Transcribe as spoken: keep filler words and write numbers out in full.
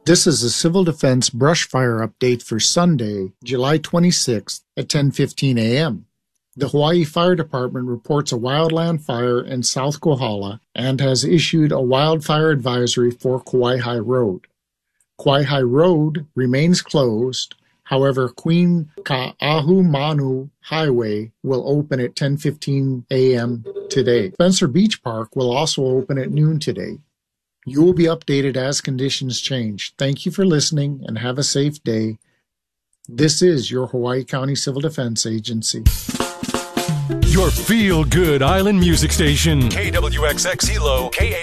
This is a Civil Defense brush fire update for Sunday, July twenty-sixth at ten fifteen a.m. The Hawaii Fire Department reports a wildland fire in South Kohala and has issued a wildfire advisory for Kauai High Road. Kauai High Road remains closed. However, Queen Ka'ahumanu Highway will open at ten fifteen a.m. today. Spencer Beach Park will also open at noon today. You will be updated as conditions change. Thank you for listening and have a safe day. This is your Hawaii County Civil Defense Agency. Your feel-good island music station. K W X X Hilo, K A